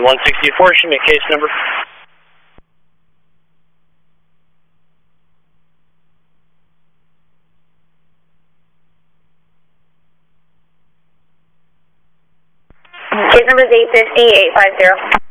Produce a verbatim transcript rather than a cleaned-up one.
one sixty-four, show me case number. Case number is eight fifty, eight five zero.